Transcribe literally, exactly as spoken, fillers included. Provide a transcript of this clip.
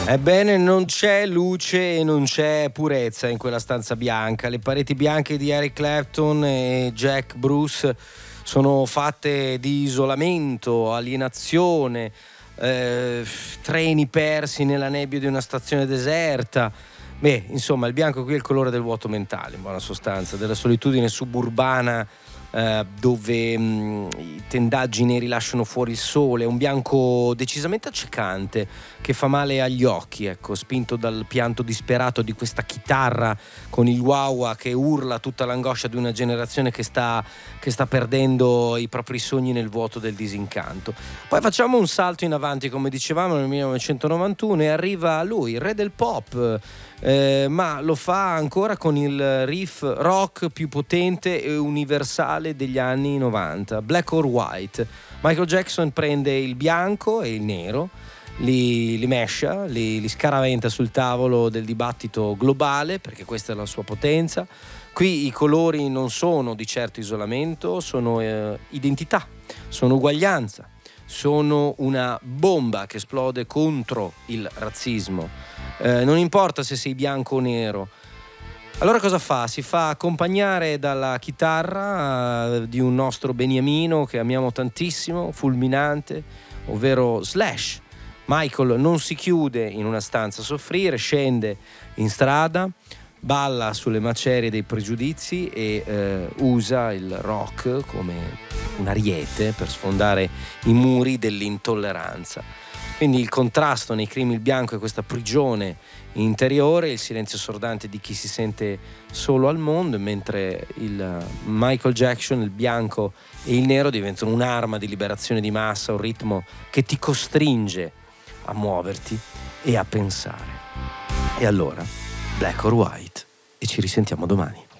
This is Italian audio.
Ebbene, non c'è luce e non c'è purezza in quella stanza bianca. Le pareti bianche di Eric Clapton e Jack Bruce sono fatte di isolamento, alienazione, eh, treni persi nella nebbia di una stazione deserta. Beh, insomma, il bianco qui è il colore del vuoto mentale, in buona sostanza, della solitudine suburbana, eh, dove mh, i tendaggi neri lasciano fuori il sole. È un bianco decisamente accecante, che fa male agli occhi, ecco, spinto dal pianto disperato di questa chitarra con il wah-wah che urla tutta l'angoscia di una generazione che sta, che sta perdendo i propri sogni nel vuoto del disincanto. Poi facciamo un salto in avanti, come dicevamo, nel millenovecentonovantuno, e arriva lui, il re del pop, eh, ma lo fa ancora con il riff rock più potente e universale degli anni novanta, Black or White. Michael Jackson prende il bianco e il nero, li, li mescia, li, li scaraventa sul tavolo del dibattito globale, perché questa è la sua potenza. Qui i colori non sono di certo isolamento, sono eh, identità, sono uguaglianza, sono una bomba che esplode contro il razzismo. Eh, non importa se sei bianco o nero. Allora cosa fa? Si fa accompagnare dalla chitarra eh, di un nostro beniamino che amiamo tantissimo, fulminante, ovvero Slash. Michael non si chiude in una stanza a soffrire, scende in strada, balla sulle macerie dei pregiudizi e eh, usa il rock come un ariete per sfondare i muri dell'intolleranza. Quindi il contrasto nei crimini, il bianco, è questa prigione interiore, il silenzio assordante di chi si sente solo al mondo, mentre il Michael Jackson, il bianco e il nero diventano un'arma di liberazione di massa, un ritmo che ti costringe a muoverti e a pensare. E allora, Black or White, e ci risentiamo domani.